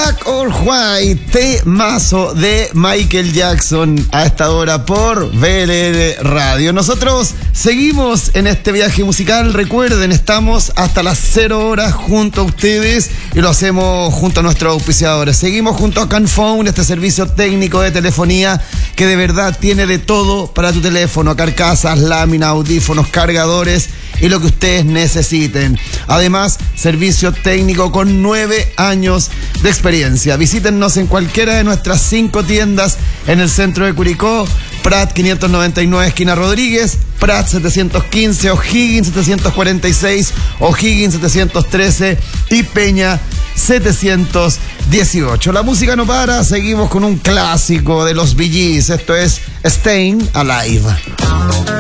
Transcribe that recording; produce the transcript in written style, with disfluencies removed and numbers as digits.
Black or White, temazo de Michael Jackson a esta hora por VLR Radio. Nosotros seguimos en este viaje musical. Recuerden, estamos hasta las 0 horas junto a ustedes y lo hacemos junto a nuestros auspiciadores. Seguimos junto a Canphone, este servicio técnico de telefonía que de verdad tiene de todo para tu teléfono: carcasas, láminas, audífonos, cargadores y lo que ustedes necesiten. Además, servicio técnico con 9 años de experiencia. Visítennos en cualquiera de nuestras 5 tiendas en el centro de Curicó: Prat 599 esquina Rodríguez, Prat 715, O'Higgins 746, O'Higgins 713 y Peña 718. La música no para, seguimos con un clásico de los Bee Gees. Esto es Staying Alive.